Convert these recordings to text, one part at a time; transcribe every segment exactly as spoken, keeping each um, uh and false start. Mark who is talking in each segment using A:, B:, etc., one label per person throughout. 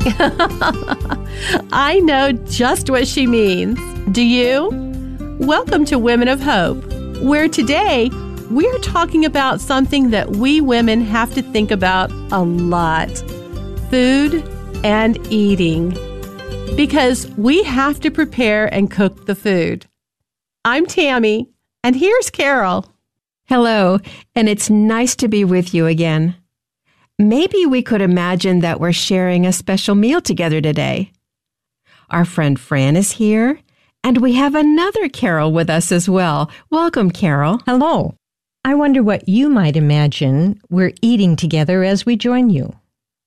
A: I know just what she means. Do you? Welcome to Women of Hope, where today we're talking about something that we women have to think about a lot: food and eating. Because we have to prepare and cook the food. I'm Tammy, and here's Carol.
B: Hello, and it's nice to be with you again. Maybe we could imagine that we're sharing a special meal together today. Our friend Fran is here, and we have another Carol with us as well. Welcome, Carol.
C: Hello. I wonder what you might imagine we're eating together as we join you.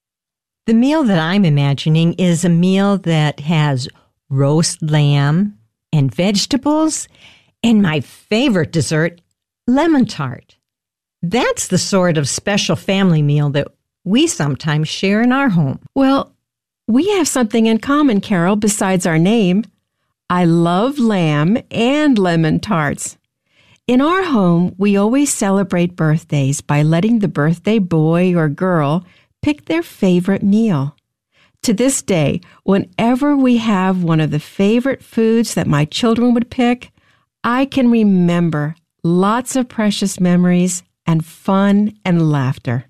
C: The meal that I'm imagining is a meal that has roast lamb and vegetables and my favorite dessert, lemon tart. That's the sort of special family meal that we sometimes share in our home.
B: Well, we have something in common, Carol, besides our name. I love lamb and lemon tarts. In our home, we always celebrate birthdays by letting the birthday boy or girl pick their favorite meal. To this day, whenever we have one of the favorite foods that my children would pick, I can remember lots of precious memories and fun and laughter.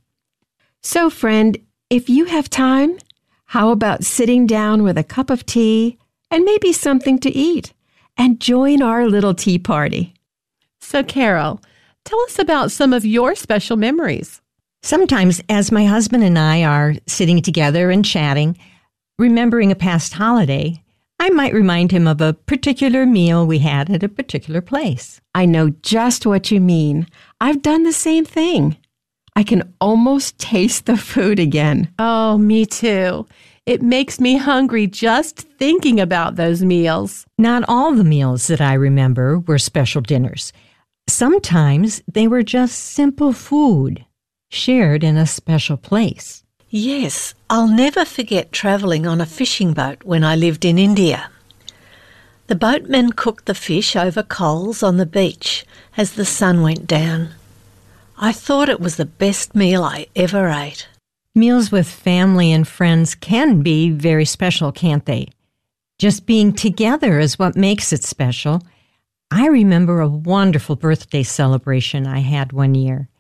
B: So, friend, if you have time, how about sitting down with a cup of tea and maybe something to eat and join our little tea party?
A: So, Carol, tell us about some of your special memories.
C: Sometimes, as my husband and I are sitting together and chatting, remembering a past holiday, I might remind him of a particular meal we had at a particular place.
B: I know just what you mean. I've done the same thing. I can almost taste the food again.
A: Oh, me too. It makes me hungry just thinking about those meals.
C: Not all the meals that I remember were special dinners. Sometimes they were just simple food, shared in a special place.
D: Yes, I'll never forget travelling on a fishing boat when I lived in India. The boatmen cooked the fish over coals on the beach as the sun went down. I thought it was the best meal I ever ate.
C: Meals with family and friends can be very special, can't they? Just being together is what makes it special. I remember a wonderful birthday celebration I had one year.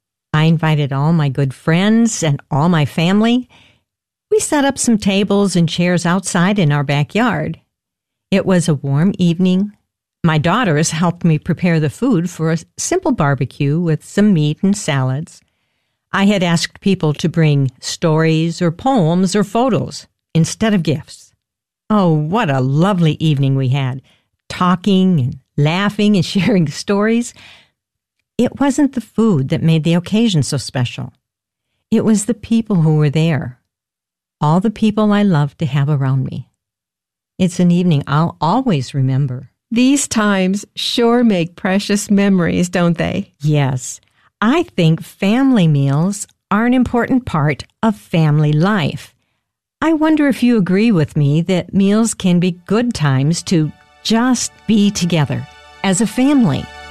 C: I invited all my good friends and all my family. We set up some tables and chairs outside in our backyard. It was a warm evening. My daughters helped me prepare the food for a simple barbecue with some meat and salads. I had asked people to bring stories or poems or photos instead of gifts. Oh, what a lovely evening we had, talking and laughing and sharing stories. It wasn't the food that made the occasion so special. It was the people who were there, all the people I loved to have around me. It's an evening I'll always remember.
B: These times sure make precious memories, don't they?
C: Yes, I think family meals are an important part of family life. I wonder if you agree with me that meals can be good times to just be together as a family.